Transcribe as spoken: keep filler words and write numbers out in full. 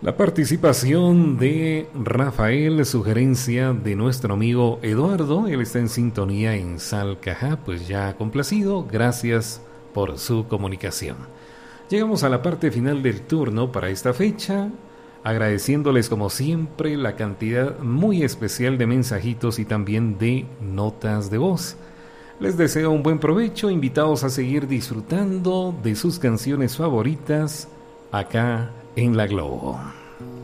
La participación de Rafael, sugerencia de nuestro amigo Eduardo, él está en sintonía en Salcajá, pues ya complacido, gracias por su comunicación. Llegamos a la parte final del turno para esta fecha, agradeciéndoles como siempre la cantidad muy especial de mensajitos y también de notas de voz. Les deseo un buen provecho, invitados a seguir disfrutando de sus canciones favoritas acá en La Globo.